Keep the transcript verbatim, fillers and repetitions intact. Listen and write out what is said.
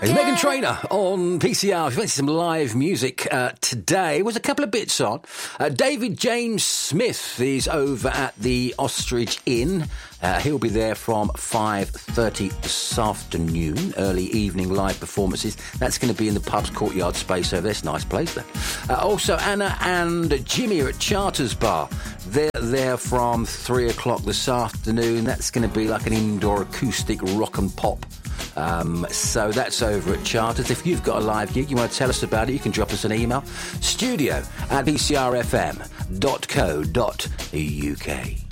It's Megan Trainor on P C R. If you fancy some live music uh, today, was a couple of bits on. Uh, David James Smith is over at the Ostrich Inn. Uh, he'll be there from five thirty this afternoon, early evening live performances. That's going to be in the pub's courtyard space over there. It's a nice place there. Uh, also, Anna and Jimmy are at Charters Bar. They're there from three o'clock this afternoon. That's going to be like an indoor acoustic rock and pop. Um, so that's over at Charters. If you've got a live gig, you want to tell us about it, you can drop us an email. Studio at p c r f m dot co dot u k.